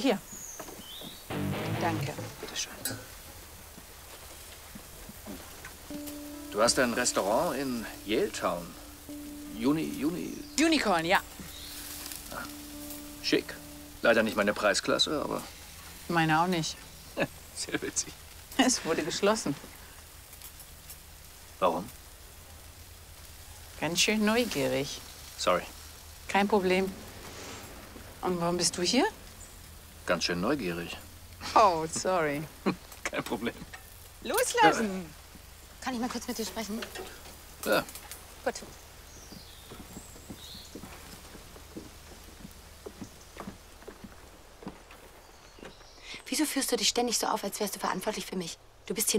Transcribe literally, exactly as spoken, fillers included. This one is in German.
Hier. Danke. Bitteschön. Du hast ein Restaurant in Yaletown. Juni, Juni. Unicorn, ja. Ah, schick. Leider nicht meine Preisklasse, aber Meine auch nicht. sehr witzig. Es wurde geschlossen. Warum? Ganz schön neugierig. Sorry. Kein Problem. Und warum bist du hier? Ganz schön neugierig. Oh, sorry. Kein Problem. Loslassen! Kann ich mal kurz mit dir sprechen? Ja. Gut. Wieso führst du dich ständig so auf, als wärst du verantwortlich für mich? Du bist hier